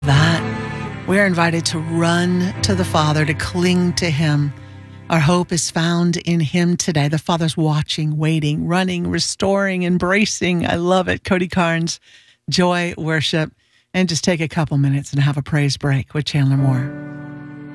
that. We're invited to run to the Father, to cling to Him. Our hope is found in Him today. The Father's watching, waiting, running, restoring, embracing. I love it. Cody Carnes, Joy Worship. And just take a couple minutes and have a praise break with Chandler Moore.